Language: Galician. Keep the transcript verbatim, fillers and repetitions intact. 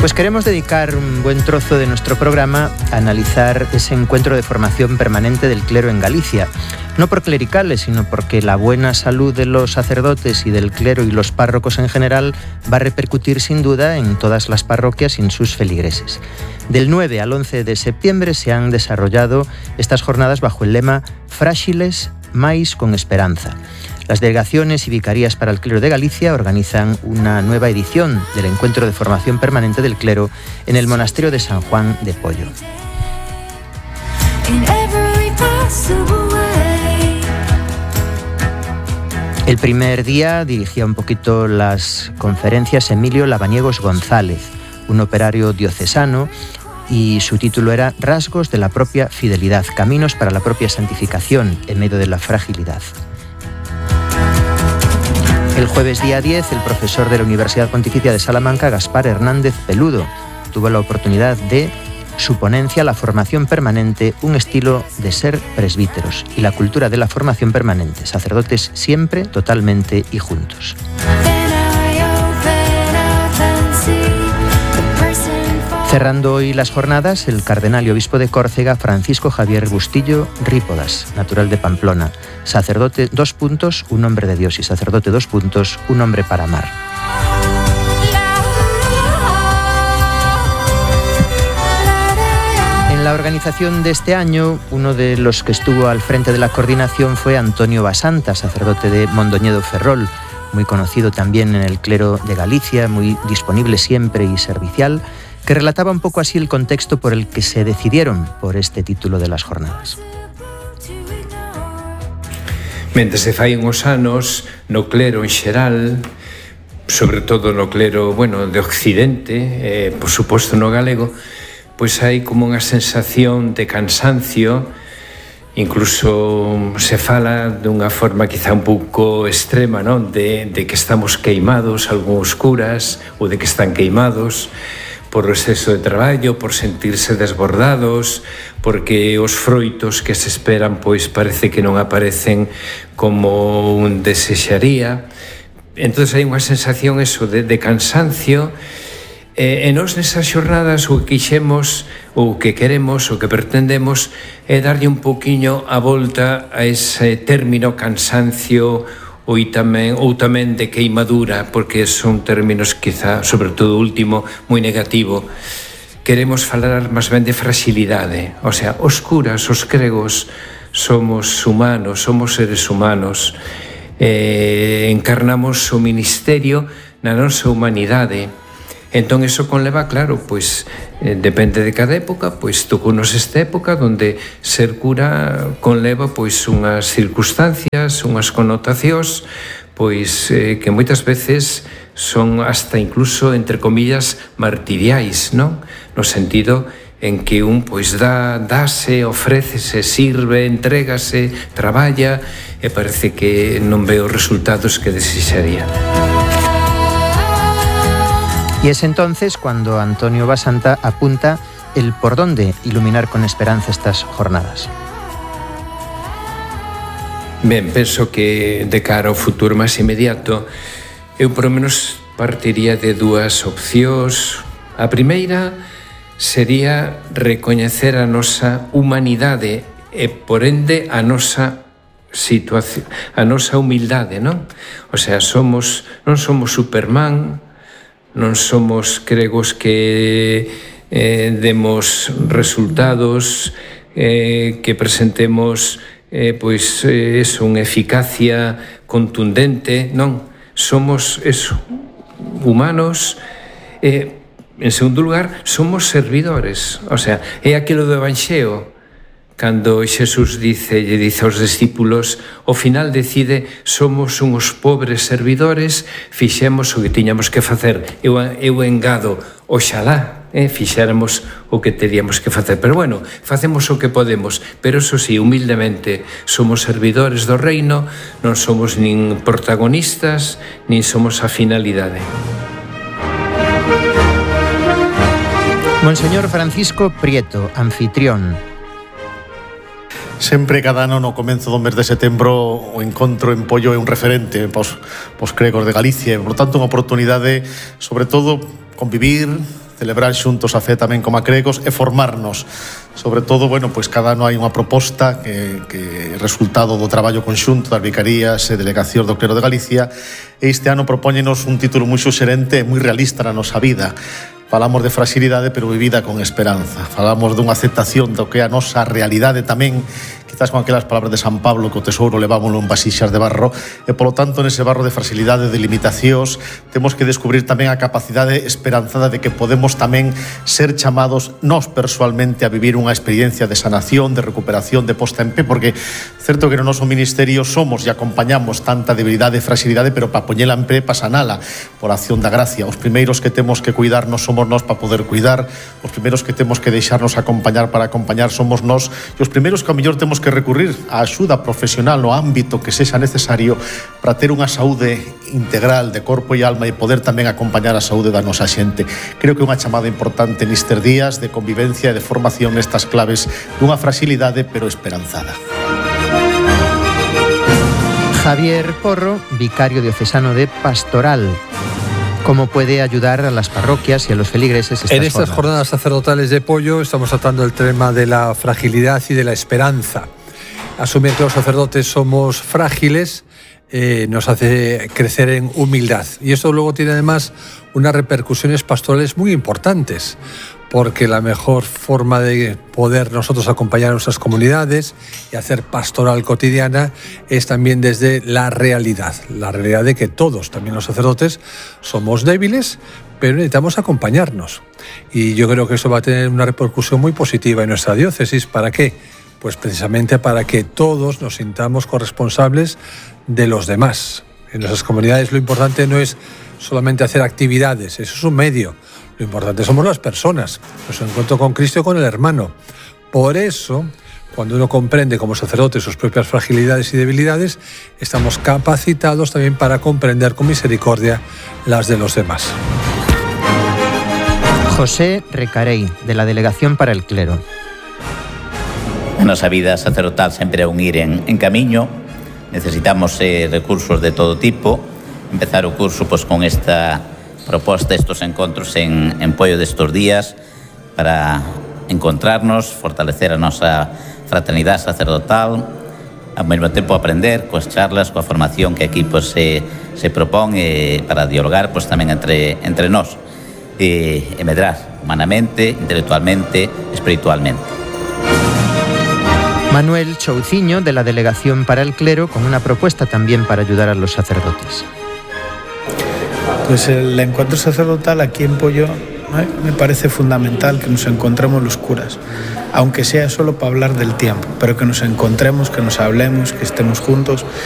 Pues queremos dedicar un buen trozo de nuestro programa a analizar ese encuentro de formación permanente del clero en Galicia. No por clericales, sino porque la buena salud de los sacerdotes y del clero y los párrocos en general va a repercutir sin duda en todas las parroquias y en sus feligreses. Del nueve al once de septiembre se han desarrollado estas jornadas bajo el lema Frágiles, mais con esperanza. Las delegaciones y vicarías para el clero de Galicia organizan una nueva edición del encuentro de formación permanente del clero en el monasterio de San Juan de Pollo. El primer día dirigía un poquito las conferencias Emilio Lavaniegos González, un operario diocesano, y su título era Rasgos de la propia fidelidad, caminos para la propia santificación en medio de la fragilidad. El jueves día diez, el profesor de la Universidad Pontificia de Salamanca, Gaspar Hernández Peludo, tuvo la oportunidad de su ponencia La formación permanente, un estilo de ser presbíteros y la cultura de la formación permanente, sacerdotes siempre, totalmente y juntos. Cerrando hoy las jornadas, el cardenal y obispo de Córcega, Francisco Javier Bustillo Rípodas, natural de Pamplona, sacerdote dos puntos, un hombre de Dios, y sacerdote dos puntos, un hombre para amar. En la organización de este año, uno de los que estuvo al frente de la coordinación fue Antonio Basanta, sacerdote de Mondoñedo Ferrol, muy conocido también en el clero de Galicia, muy disponible siempre y servicial, que relataba un pouco así el contexto por el que se decidieron por este título de las jornadas. Mentre se fai uns anos no clero en xeral, sobre todo no clero, bueno, de Occidente, eh, por suposto no galego, pois hai como unha sensación de cansancio, incluso se fala dunha forma quizá un pouco extrema, non? De, de que estamos queimados, algúns curas, ou de que están queimados, por o exceso de traballo, por sentirse desbordados, porque os froitos que se esperan pois parece que non aparecen como un desexaría. Entón hai unha sensación eso de, de cansancio, e, e nos nesas xornadas o que quixemos, ou que queremos, o que pretendemos é darlle un pouquiño a volta a ese término cansancio ou tamén, ou tamén de queimadura, porque son términos quizá, sobre todo o último, moi negativo. Queremos falar máis ben de fragilidade, o sea, os curas, os cregos, somos humanos, somos seres humanos, eh, encarnamos o ministerio na nosa humanidade. Entón, eso conleva, claro, pois, eh, depende de cada época, pois, tocounos esta época, donde ser cura conleva, pois, unhas circunstancias, unhas connotacións, pois, eh, que moitas veces son hasta incluso, entre comillas, martiriais, non? No sentido en que un, pois, dá, dáse, ofrécese, sirve, entrégase, traballa, e parece que non ve os resultados que desexaría. Y es entonces cuando Antonio Basanta apunta el por dónde iluminar con esperanza estas jornadas. Ben, penso que de cara ao futuro máis inmediato, eu por lo menos partiría de dúas opcións. A primeira sería recoñecer a nosa humanidade e, por ende, a nosa situación, a nosa humildade, non? O sea, somos, non somos Superman, non somos cregos que eh, demos resultados, eh, que presentemos eh, pois eh, eso, unha eficacia contundente, non, somos eso, humanos. Eh, en segundo lugar, somos servidores, o sea, é aquilo do Evanxeo, cando Xesús dice, lle dice aos discípulos, ao final decide, somos uns pobres servidores, fixemos o que tiñamos que facer. Eu, eu engado, oxalá, eh, fixéramos o que teríamos que facer. Pero bueno, facemos o que podemos, pero eso sí, humildemente, somos servidores do reino, non somos nin protagonistas, nin somos a finalidade. Monseñor Francisco Prieto, anfitrión. Sempre cada ano no comenzo do mes de setembro o encontro en Pollo é un referente pos, pos cregos de Galicia, por tanto unha oportunidade sobre todo convivir, celebrar xuntos a fe tamén como acregos e formarnos. Sobre todo, bueno, pois cada ano hai unha proposta que, que é resultado do traballo conxunto das vicarías e delegacións do Clero de Galicia, e este ano propóñenos un título moi suxerente e moi realista na nosa vida. Falamos de fragilidade, pero vivida con esperanza. Falamos dunha aceptación do que é a nosa realidade tamén, quizás con aquelas palabras de San Pablo, que o tesouro levámoslo en vasixas de barro, e polo tanto nese barro de fragilidade, de limitacións, temos que descubrir tamén a capacidade esperanzada de que podemos tamén ser chamados nós persoalmente a vivir unha experiencia de sanación, de recuperación, de posta en pé, porque certo que no noso ministerio somos e acompañamos tanta debilidade e fragilidade, pero para poñela en pé, para sanala por acción da gracia. Os primeiros que temos que cuidarnos somos nós para poder cuidar, os primeiros que temos que deixarnos acompañar para acompañar somos nós, e os primeiros que ao mellor temos que recurrir á axuda profesional no ámbito que sexa necesario para ter unha saúde integral de corpo e alma e poder tamén acompañar a saúde da nosa xente. Creo que é unha chamada importante nestes días de convivencia e de formación nestas claves dunha fragilidade pero esperanzada. Javier Porro, vicario diocesano de Pastoral. ¿Cómo puede ayudar a las parroquias y a los feligreses estas En estas jornadas? jornadas sacerdotales de Pollo estamos tratando el tema de la fragilidad y de la esperanza. Asumir que los sacerdotes somos frágiles eh, nos hace crecer en humildad. Y esto luego tiene además unas repercusiones pastorales muy importantes, porque la mejor forma de poder nosotros acompañar a nuestras comunidades y hacer pastoral cotidiana es también desde la realidad, la realidad de que todos, también los sacerdotes, somos débiles, pero necesitamos acompañarnos. Y yo creo que eso va a tener una repercusión muy positiva en nuestra diócesis. ¿Para qué? Pues precisamente para que todos nos sintamos corresponsables de los demás. En nuestras comunidades lo importante no es solamente hacer actividades, eso es un medio. Lo importante somos las personas, nuestro encuentro con Cristo y con el hermano. Por eso, cuando uno comprende como sacerdote sus propias fragilidades y debilidades, estamos capacitados también para comprender con misericordia las de los demás. José Recarey, de la Delegación para el Clero. En nosa vida sacerdotal sempre é un ir en, en camiño. Necesitamos eh, recursos de todo tipo. Empezar o curso pues, con esta proposta, estos encontros en, en Pollo destos días para encontrarnos, fortalecer a nosa fraternidade sacerdotal, ao mesmo tempo aprender coas charlas, coa formación que aquí pues, se, se propón eh, para dialogar pues, tamén entre, entre nós e, e medrar humanamente, intelectualmente, espiritualmente. Manuel Chouciño, de la Delegación para el Clero, con una propuesta también para ayudar a los sacerdotes. Pues el encuentro sacerdotal aquí en Pollo, ¿eh? Me parece fundamental que nos encontremos los curas, aunque sea solo para hablar del tiempo, pero que nos encontremos, que nos hablemos, que estemos juntos